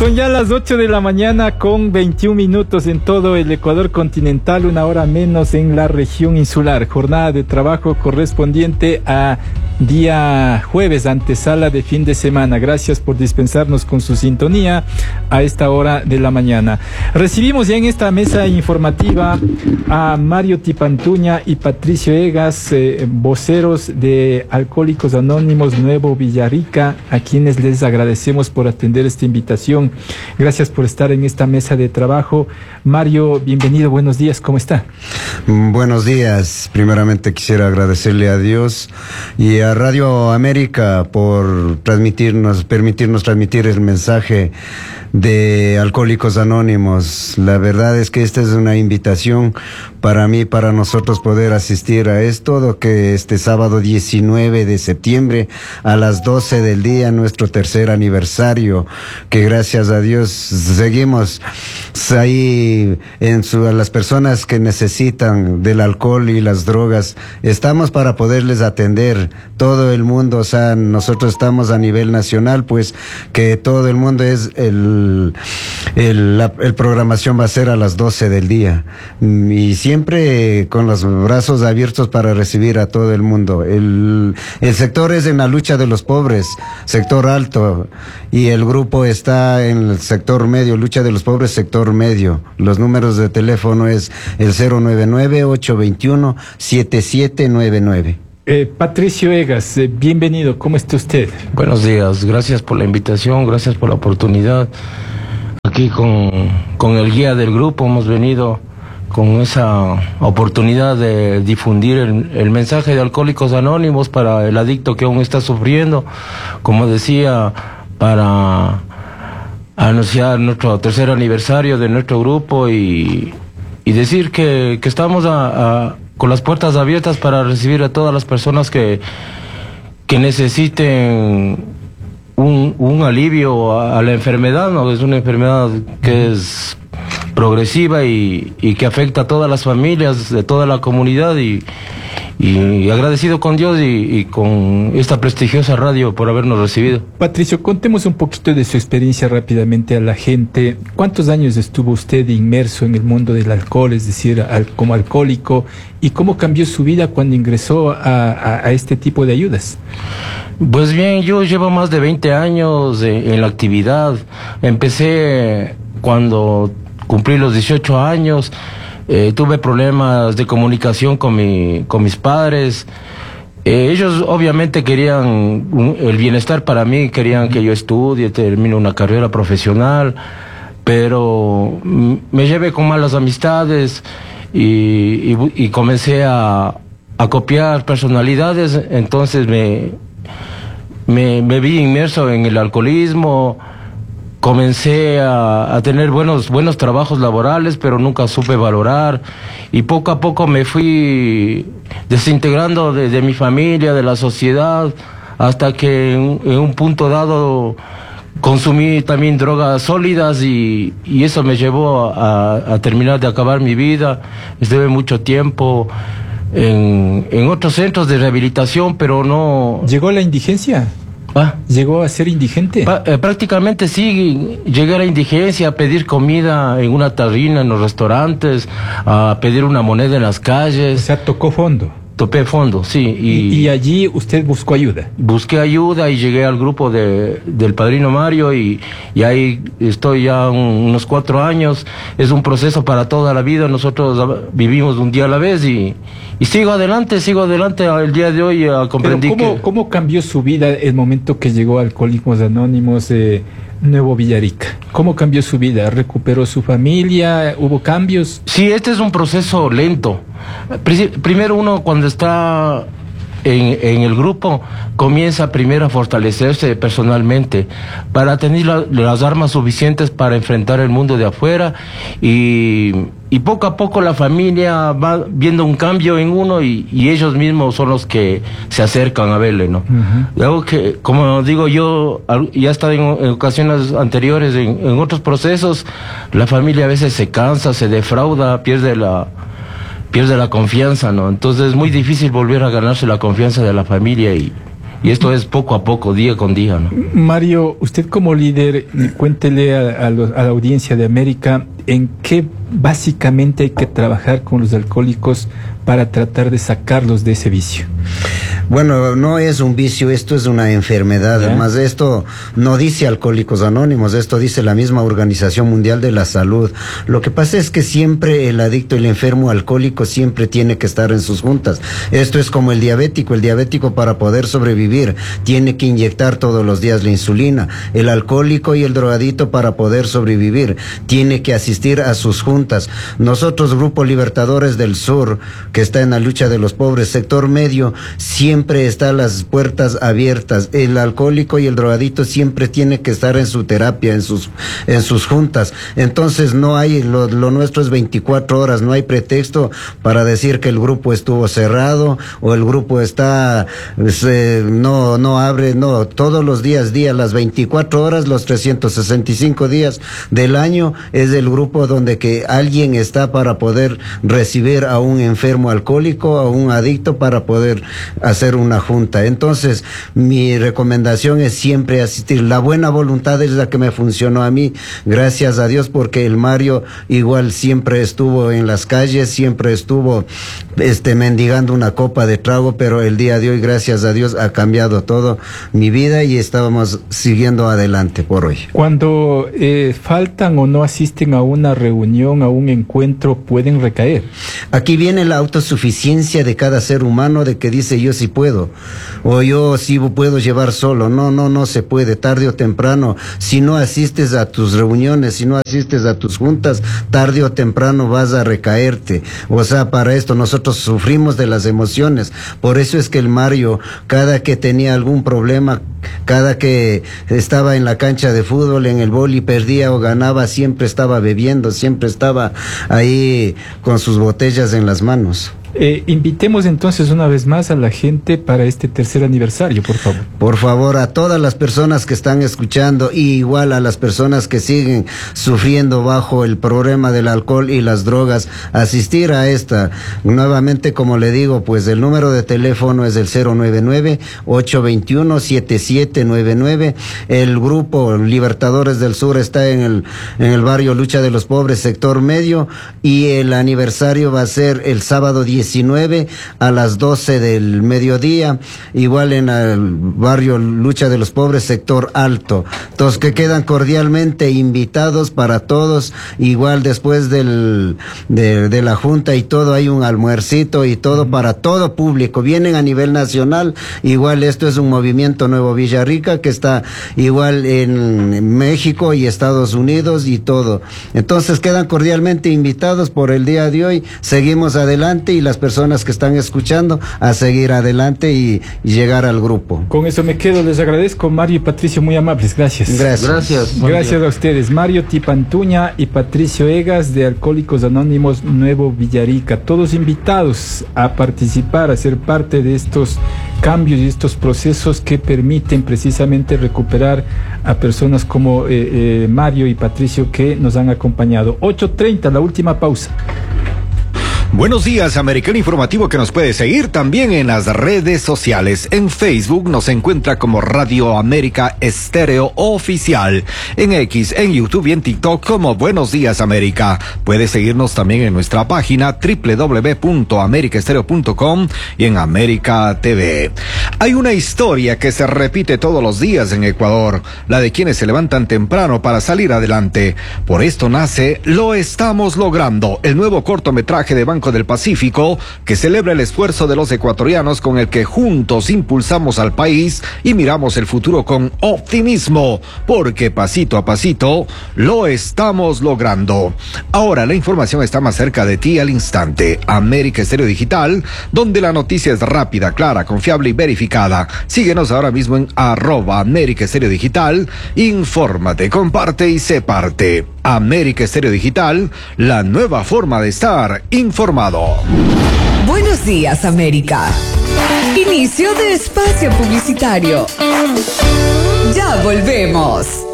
Son ya las 8 de la mañana con 21 minutos en todo el Ecuador continental, una hora menos en la región insular. Jornada de trabajo correspondiente a día jueves, antesala de fin de semana. Gracias por dispensarnos con su sintonía a esta hora de la mañana. Recibimos ya en esta mesa informativa a Mario Tipantuña y Patricio Egas, voceros de Alcohólicos Anónimos Nuevo Villarrica, a quienes les agradecemos por atender esta invitación. Gracias por estar en esta mesa de trabajo. Mario, bienvenido, buenos días, ¿cómo está? Buenos días. Primeramente quisiera agradecerle a Dios y a Radio América por permitirnos transmitir el mensaje de Alcohólicos Anónimos. La verdad es que esta es una invitación para mí, para nosotros poder asistir a esto, que este sábado 19 de septiembre a las 12 del día, nuestro tercer aniversario, que gracias a Dios seguimos ahí a las personas que necesitan del alcohol y las drogas. Estamos para poderles atender todo el mundo, o sea, nosotros estamos a nivel nacional, pues que todo el mundo es la programación va a ser a las 12 del día y siempre con los brazos abiertos para recibir a todo el mundo. El sector es en la lucha de los pobres, sector alto, y el grupo está en el sector medio, lucha de los pobres, sector medio. Los números de teléfono es el 099-821-7799. Patricio Egas, bienvenido, ¿cómo está usted? Buenos días, gracias por la invitación, gracias por la oportunidad. Aquí con el guía del grupo hemos venido con esa oportunidad de difundir el mensaje de Alcohólicos Anónimos para el adicto que aún está sufriendo, como decía, para anunciar nuestro tercer aniversario de nuestro grupo y decir que estamos con las puertas abiertas para recibir a todas las personas que necesiten un alivio a la enfermedad, ¿no? Es una enfermedad que es progresiva y que afecta a todas las familias de toda la comunidad y agradecido con Dios y con esta prestigiosa radio por habernos recibido. Patricio, contemos un poquito de su experiencia rápidamente a la gente. ¿Cuántos años estuvo usted inmerso en el mundo del alcohol, es decir, como alcohólico, y cómo cambió su vida cuando ingresó a este tipo de ayudas? Pues bien, yo llevo más de 20 años en la actividad. Empecé cuando cumplí los 18 años. Tuve problemas de comunicación con mis padres. Ellos obviamente querían el bienestar para mí, querían que yo estudie, termine una carrera profesional, pero me llevé con malas amistades y comencé a copiar personalidades. Entonces me vi inmerso en el alcoholismo. Comencé a tener buenos trabajos laborales, pero nunca supe valorar, y poco a poco me fui desintegrando de mi familia, de la sociedad, hasta que en un punto dado consumí también drogas sólidas y eso me llevó a terminar de acabar mi vida. Estuve mucho tiempo en otros centros de rehabilitación, pero no... ¿Llegó la indigencia? ¿Llegó a ser indigente? Prácticamente sí, llegué a la indigencia, a pedir comida en una tarrina, en los restaurantes, a pedir una moneda en las calles. O sea, tocó fondo. Topé fondo, sí. ¿Y allí usted buscó ayuda? Busqué ayuda y llegué al grupo del Padrino Mario y ahí estoy ya unos 4 años. Es un proceso para toda la vida. Nosotros vivimos un día a la vez y sigo adelante. El día de hoy comprendí. Pero ¿cómo cambió su vida el momento que llegó a Alcohólicos Anónimos Nuevo Villarrica? ¿Cómo cambió su vida? ¿Recuperó su familia? ¿Hubo cambios? Sí, este es un proceso lento. Primero uno cuando está en el grupo comienza primero a fortalecerse personalmente para tener las armas suficientes para enfrentar el mundo de afuera y poco a poco la familia va viendo un cambio en uno y ellos mismos son los que se acercan a verle, ¿no? Algo que, como digo yo, ya he estado en ocasiones anteriores en otros procesos, la familia a veces se cansa, se defrauda, pierde la confianza, ¿no? Entonces es muy difícil volver a ganarse la confianza de la familia y Y esto es poco a poco, día con día, ¿no? Mario, usted como líder, cuéntele a la audiencia de América en qué básicamente hay que trabajar con los alcohólicos para tratar de sacarlos de ese vicio. Bueno, no es un vicio, esto es una enfermedad. Además, esto no dice Alcohólicos Anónimos, esto dice la misma Organización Mundial de la Salud. Lo que pasa es que siempre el adicto, el enfermo alcohólico, siempre tiene que estar en sus juntas. Esto es como el diabético para poder sobrevivir tiene que inyectar todos los días la insulina. El alcohólico y el drogadito, para poder sobrevivir, tiene que asistir a sus juntas. Nosotros, Grupo Libertadores del Sur, que está en la lucha de los pobres, sector medio, siempre están las puertas abiertas. El alcohólico y el drogadito siempre tiene que estar en su terapia, en sus juntas. Entonces no hay, lo nuestro es 24 horas, no hay pretexto para decir que el grupo estuvo cerrado o el grupo está, no abre, no, todos los días, las 24 horas, los 365 días del año es el grupo donde que alguien está para poder recibir a un enfermo alcohólico, a un adicto, para poder hacer una junta. Entonces, mi recomendación es siempre asistir. La buena voluntad es la que me funcionó a mí, gracias a Dios, porque el Mario igual siempre estuvo en las calles, siempre estuvo mendigando una copa de trago, pero el día de hoy, gracias a Dios, ha cambiado todo mi vida y estábamos siguiendo adelante por hoy. Cuando faltan o no asisten a una reunión, a un encuentro, pueden recaer. Aquí viene la autosuficiencia de cada ser humano, de que dice yo sí puedo, o yo sí puedo llevar solo. No se puede. Tarde o temprano, si no asistes a tus reuniones, si no asistes a tus juntas, tarde o temprano vas a recaerte. O sea, para esto nosotros sufrimos de las emociones. Por eso es que el Mario, cada que tenía algún problema, cada que estaba en la cancha de fútbol, en el vóley, perdía o ganaba, siempre estaba bebiendo, siempre estaba ahí con sus botellas en las manos. Invitemos entonces una vez más a la gente para este tercer aniversario, por favor. Por favor, a todas las personas que están escuchando, y igual a las personas que siguen sufriendo bajo el problema del alcohol y las drogas, asistir a esta. Nuevamente, como le digo, pues el número de teléfono es el 099-821-7799. El Grupo Libertadores del Sur está en el barrio Lucha de los Pobres, sector medio, y el aniversario va a ser el sábado 19 a las 12 del mediodía, igual en el barrio Lucha de los Pobres, sector alto. Entonces, que quedan cordialmente invitados para todos. Igual después de la junta y todo, hay un almuercito y todo para todo público. Vienen a nivel nacional. Igual esto es un movimiento Nuevo Villarrica que está igual en México y Estados Unidos y todo. Entonces, quedan cordialmente invitados por el día de hoy. Seguimos adelante, y las personas que están escuchando a seguir adelante y llegar al grupo. Con eso me quedo. Les agradezco, Mario y Patricio, muy amables. Gracias. Gracias. Gracias a ustedes, Mario Tipantuña y Patricio Egas, de Alcohólicos Anónimos Nuevo Villarrica. Todos invitados a participar, a ser parte de estos cambios y estos procesos que permiten precisamente recuperar a personas como Mario y Patricio, que nos han acompañado. 8:30, la última pausa. Buenos días, Americano Informativo, que nos puede seguir también en las redes sociales. En Facebook nos encuentra como Radio América Estéreo Oficial. En X, en YouTube y en TikTok como Buenos Días América. Puede seguirnos también en nuestra página www.americaestereo.com y en América TV. Hay una historia que se repite todos los días en Ecuador, la de quienes se levantan temprano para salir adelante. Por esto nace Lo Estamos Logrando, el nuevo cortometraje de Banco del Pacífico, que celebra el esfuerzo de los ecuatorianos, con el que juntos impulsamos al país y miramos el futuro con optimismo, porque pasito a pasito lo estamos logrando. Ahora la información está más cerca de ti al instante. América Estéreo Digital, donde la noticia es rápida, clara, confiable y verificada. Síguenos ahora mismo en @América Estéreo Digital. Infórmate, comparte y sé parte. América Estéreo Digital, la nueva forma de estar informado. Buenos días, América. Inicio de espacio publicitario. Ya volvemos.